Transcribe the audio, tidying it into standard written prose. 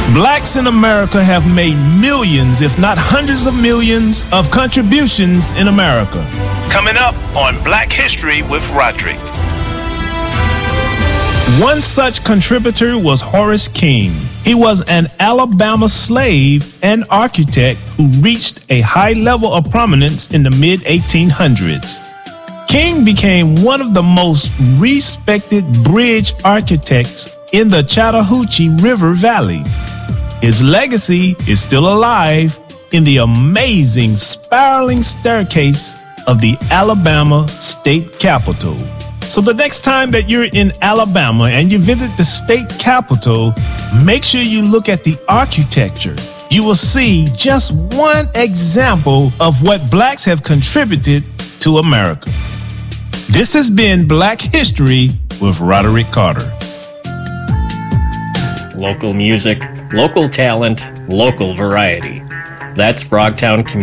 Blacks in America have made millions, if not hundreds of millions, of contributions in America. Coming up on Black History with Roderick. One such contributor was Horace King. He was an Alabama slave and architect who reached a high level of prominence in the mid-1800s. King became one of the most respected bridge architects in the Chattahoochee River Valley. His legacy is still alive in the amazing spiraling staircase of the Alabama State Capitol. So the next time that you're in Alabama and you visit the state capitol, make sure you look at the architecture. You will see just one example of what blacks have contributed to America. This has been Black History with Roderick Carter. Local music, local talent, local variety. That's Frogtown Community.